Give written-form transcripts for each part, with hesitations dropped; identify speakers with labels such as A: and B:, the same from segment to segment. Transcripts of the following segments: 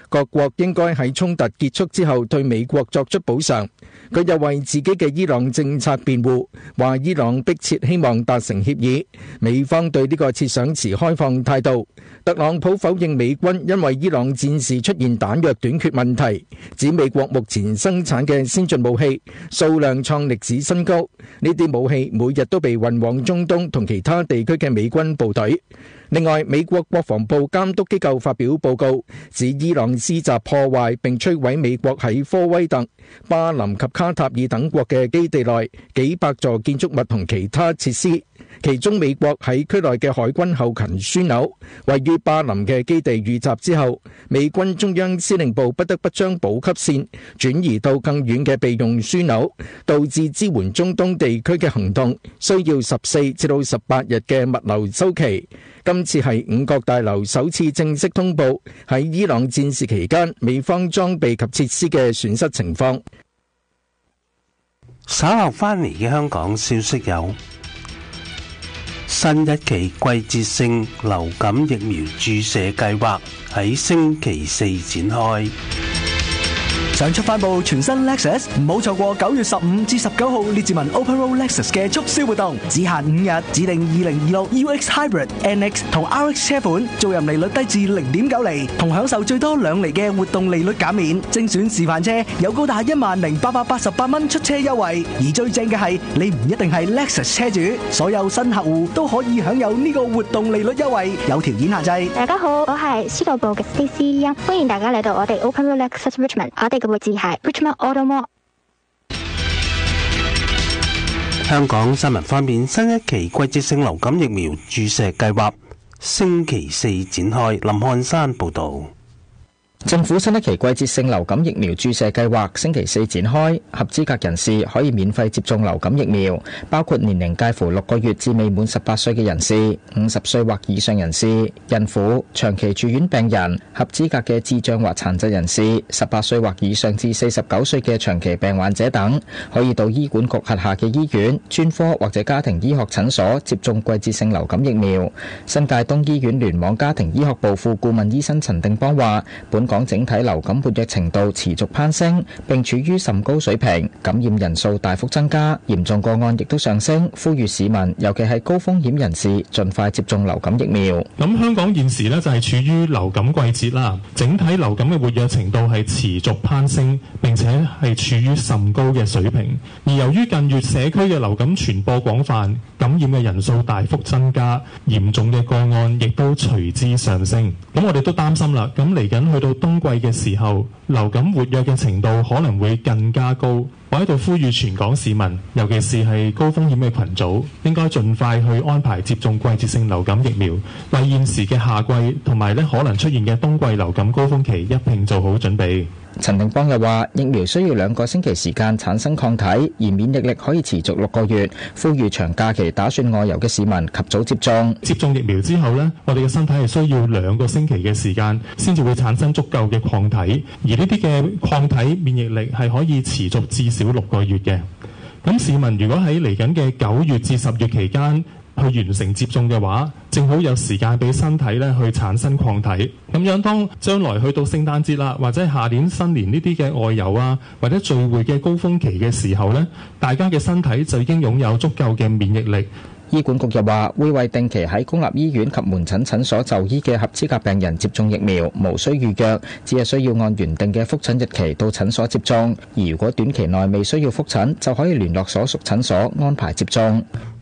A: 各國應該喺衝突結束之後對美國作出補償。佢又為自己嘅伊朗政策辯護，話伊朗迫切希望達成協議，美方對呢個設想持開放態度。特朗普否認美軍因為伊朗戰事出現彈藥短缺問題，指美國目前生產嘅先進武器數量創歷史新高，呢啲武器每日都被運往中東同其他地區嘅美軍部隊。另外，美國國防部監督機構發表報告，指伊朗施襲破壞並摧毀美國喺科威特、巴林及卡塔爾等國嘅基地內幾百座建築物同其他設施，其中美國喺區內嘅海軍後勤樞紐位於巴林嘅基地遇襲之後，美軍中央司令部不得不將補給線轉移到更遠嘅備用樞紐，導致支援中東地區嘅行動需要14至到18日嘅物流周期。今次係五角大樓首次正式通報喺伊朗戰事期間美方裝備及設施嘅損失情況。
B: 稍後翻嚟嘅香港消息有：新一期季節性流感疫苗注射計劃喺星期四展開。
C: 想出翻部全新 Lexus， 唔好錯過9月15至19號列治文 Open Road Lexus 嘅促銷活動，只限5日，指定2026 UX Hybrid NX 同 RX 車款，租賃利率低至 0.9 厘，同享受最多2厘嘅活動利率減免。精選示範車有高達10,888蚊出車優惠，而最正嘅係，你唔一定係 Lexus 車主，所有新客戶都可以享有呢個活動利率優惠，有條件限制。
D: 大家好，我係司徒部嘅 CC， 歡迎大家嚟到我哋 Open Road Lexus Richmond， 我哋嘅位置係 Richmond Auto Mall。
B: 香港新聞方面，新一期季節性流感疫苗注射計劃星期四展開。林漢山報導。
E: 政府新一期季節性流感疫苗注射計劃星期四展開，合資格人士可以免費接種流感疫苗，包括年齡介乎6個月至未滿18歲嘅人士、50歲或以上人士、孕婦、長期住院病人、合資格嘅智障或殘疾人士、18歲或以上至49歲嘅長期病患者等，可以到醫管局轄下嘅醫院、專科或者家庭醫學診所接種季節性流感疫苗。新界東醫院聯網家庭醫學部副顧問醫生陳定邦話，本港整體流感活躍程度持續攀升，並處於甚高水平，感染人數大幅增加，嚴重個案亦都上升，呼籲市民，尤其係高風險人士，盡快接種流感疫苗。
F: 咁香港現時呢就係處於流感季節啦，整體流感嘅活躍程度係持續攀升，並且係處於甚高嘅水平。而由於近月社區嘅流感傳播廣泛，感染嘅人數大幅增加，嚴重嘅個案亦都隨之上升。咁我哋都擔心啦，咁嚟緊去到冬季嘅時候，流感活躍嘅程度可能會更加高。我喺度呼籲全港市民，尤其是係高風險嘅群組，應該盡快去安排接種季節性流感疫苗，為現時嘅夏季同埋可能出現嘅冬季流感高峰期一併做好準備。
E: 陳定邦又話，疫苗需要2個星期時間產生抗體，而免疫力可以持續6個月，呼籲長假期打算外遊嘅市民及早接種。
F: 接種疫苗之後呢，我哋嘅身體係需要2個星期嘅時間先至會產生足夠嘅抗體，而呢啲嘅抗體免疫力係可以持續至少6個月嘅。咁市民如果喺嚟緊嘅9月至10月期間去完成接種嘅話，正好有時間俾身體咧去產生抗體，咁樣當將來去到聖誕節啦，或者下年新年呢啲嘅外遊啊，或者聚會嘅高峰期嘅時候呢，大家嘅身體就已經擁有足夠嘅免疫力。
E: 醫管局又話，會為定期喺公立醫院及門診診所就醫嘅合資格病人接種疫苗，無需預約，只係需要按原定嘅覆診日期到診所接種。而如果短期內未需要覆診，就可以聯絡所屬診所安排接種。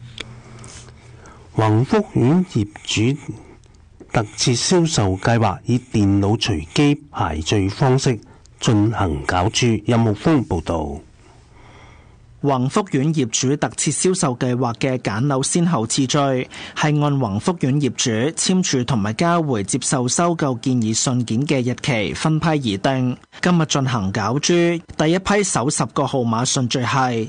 B: 宏福苑業主特設銷售計劃以電腦隨機排序方式進行攪珠。任浩峰報導。
G: 宏福苑業主特設銷售計劃嘅揀樓先後次序係按宏福苑業主簽署同埋交回接受收購建議信件嘅日期分批而定。今日進行攪珠，第一批首10個號碼順序係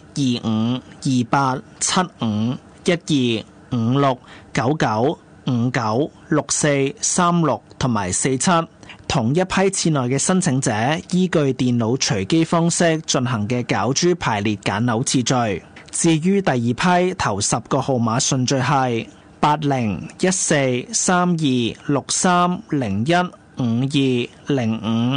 G: 25、28、75、12、56、99、59、64、36同埋47。同一批次內嘅申請者依據電腦隨機方式進行嘅攪珠排列揀樓次序。至於第二批頭10個號碼順序係80、14、32、63、01、52、05。